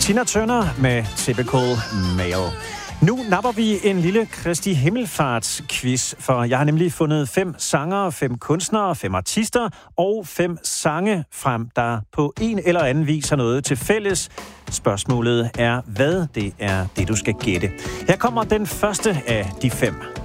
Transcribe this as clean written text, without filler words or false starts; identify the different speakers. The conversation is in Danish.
Speaker 1: Tina Turner med Typical Male. Nu napper vi en lille Kristi Himmelfarts-quiz, for jeg har nemlig fundet 5 sangere, 5 kunstnere, 5 artister og 5 sange frem, der på en eller anden vis har noget til fælles. Spørgsmålet er, hvad det er, det du skal gætte. Her kommer den første af de 5.